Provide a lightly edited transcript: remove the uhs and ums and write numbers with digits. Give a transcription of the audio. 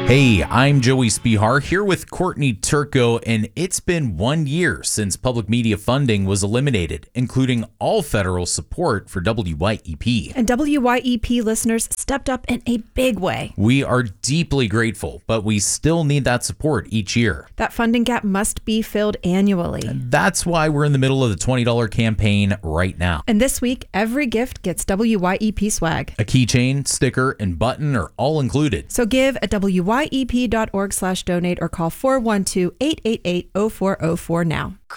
Hey, I'm Joey Spihar here with Courtney Turco, and it's been 1 year since public media funding was eliminated, including all federal support for WYEP. And WYEP listeners stepped up in a big way. We are deeply grateful, but we still need that support each year. That funding gap must be filled annually. And that's why we're in the middle of the $20 campaign right now. And this week, every gift gets WYEP swag. A keychain, sticker, and button are all included. So give at wyep.org/donate or call 412-888-0404 now.